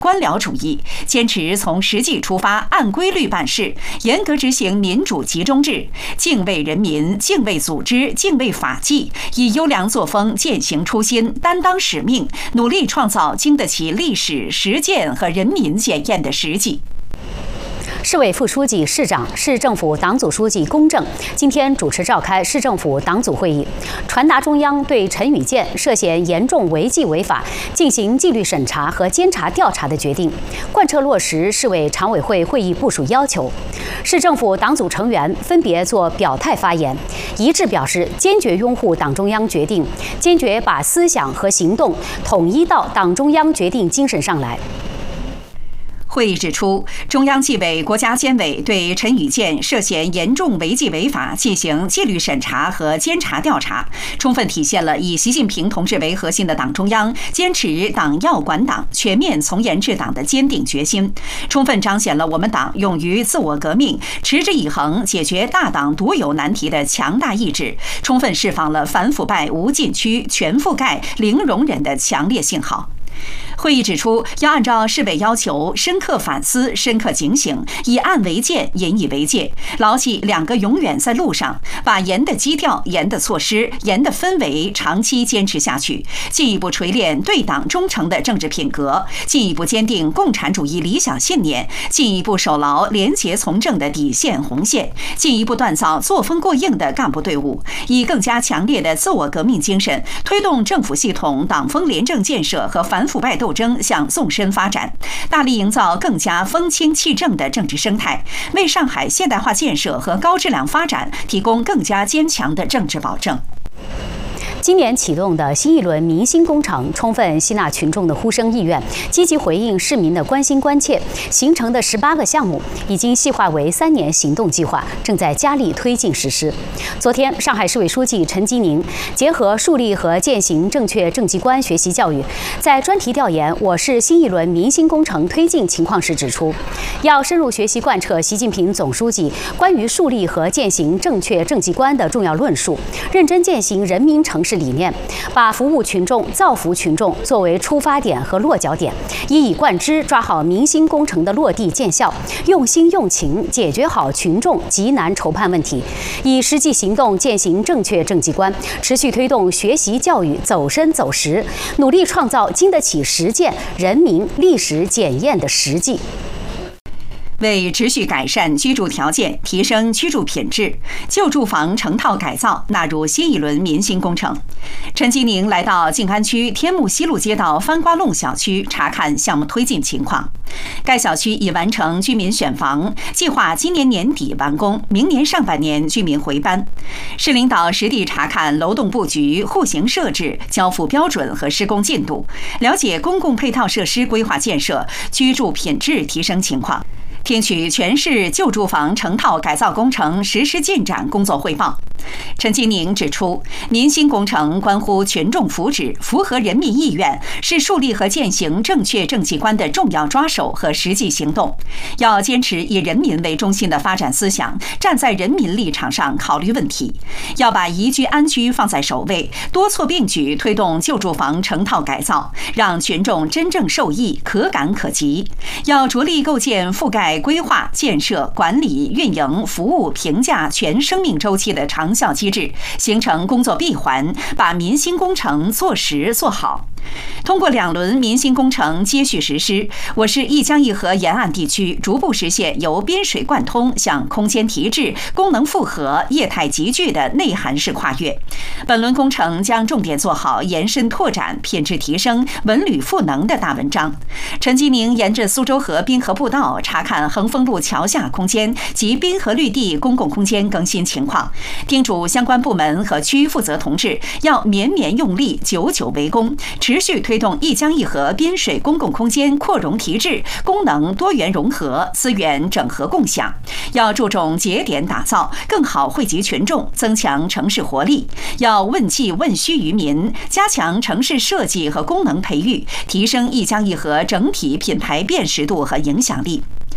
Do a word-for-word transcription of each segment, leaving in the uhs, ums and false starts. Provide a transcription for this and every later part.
官僚主义，坚持从实际出发，按规律办事，严格执行民主集中制，敬畏人民，敬畏组织，敬畏法纪，以优良作风践行初心，担当使命，努力创造经得起历史实践和人民检验的实际。 市委副书记、市长、市政府党组书记龚正今天主持召开市政府党组会议，传达中央对陈宇健涉嫌严重违纪违法进行纪律审查和监察调查的决定，贯彻落实市委常委会会议部署要求。市政府党组成员分别作表态发言，一致表示坚决拥护党中央决定，坚决把思想和行动统一到党中央决定精神上来。 会议指出，中央纪委国家监委对陈宇健涉嫌严重违纪违法进行纪律审查和监察调查，充分体现了以习近平同志为核心的党中央坚持党要管党、全面从严治党的坚定决心，充分彰显了我们党勇于自我革命、持之以恒解决大党独有难题的强大意志，充分释放了反腐败无禁区、全覆盖、零容忍的强烈信号。会议指出，要按照市委要求，深刻反思、深刻警醒，以案为鉴，引以为戒，牢记两个永远在路上，把严的基调、严的措施、严的氛围长期坚持下去，进一步锤炼对党忠诚的政治品格，进一步坚定共产主义理想信念，进一步守牢廉洁从政的底线红线，进一步锻造作风过硬的干部队伍，以更加强烈的自我革命精神，推动政府系统党风廉政建设和反腐败斗争向纵深发展，大力营造更加风清气正的政治生态，为上海现代化建设和高质量发展提供更加坚强的政治保证。 今年启动的新一轮民心工程，充分吸纳群众的呼声意愿，积极回应市民的关心关切，形成的十八个项目已经细化为三年行动计划，正在加力推进实施。昨天，上海市委书记陈吉宁结合树立和践行正确政绩观学习教育，在专题调研我市新一轮民心工程推进情况时指出，要深入学习贯彻习近平总书记关于树立和践行正确政绩观的重要论述，认真践行人民城市理念，把服务群众、造福群众作为出发点和落脚点，一以贯之抓好民心工程的落地见效，用心用情解决好群众急难愁盼问题，以实际行动践行正确政绩观，持续推动学习教育走深走实，努力创造经得起实践、人民历史检验的实际。 为持续改善居住条件、提升居住品质，旧住房成套改造纳入新一轮民心工程。陈吉宁来到静安区天目西路街道番瓜弄小区查看项目推进情况。该小区已完成居民选房，计划今年年底完工，明年上半年居民回搬。市领导实地查看楼栋布局、户型设置、交付标准和施工进度，了解公共配套设施规划建设、居住品质提升情况。听取全市旧住房成套改造工程实施进展工作汇报。陈吉宁指出，民心工程关乎群众福祉，符合人民意愿，是树立和践行正确政绩观的重要抓手和实际行动。要坚持以人民为中心的发展思想，站在人民立场上考虑问题，要把宜居安居放在首位，多措并举推动旧住房成套改造，让群众真正受益，可感可及。要着力构建覆盖规划、建设、管理、运营、服务、评价全生命周期的长效机制，形成工作闭环，把民心工程做实做好。通过两轮民心工程接续实施，我市一江一河沿岸地区逐步实现由边水贯通向空间提质、功能复合、业态集聚的内涵式跨越。本轮工程将重点做好延伸拓展、品质提升、文旅赋能的大文章。陈吉宁沿着苏州河滨河步道查看恒丰路桥下空间及滨河绿地公共空间更新情况，叮嘱相关部门和区负责同志要绵绵用力、久久为功，持续推动一江一河滨水公共空间扩容提质、功能多元融合、资源整合共享。要注重节点打造，更好惠及群众，增强城市活力。要问计问需于民，加强城市设计和功能培育，提升一江一河整体品牌辨识度和影响力。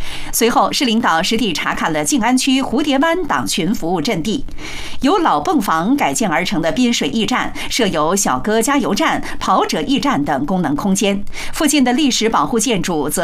随后，市领导实地查看了静安区蝴蝶湾党群服务阵地，由老泵房改建而成的滨水驿站设有小哥加油站、跑者驿站等功能空间。附近的历史保护建筑则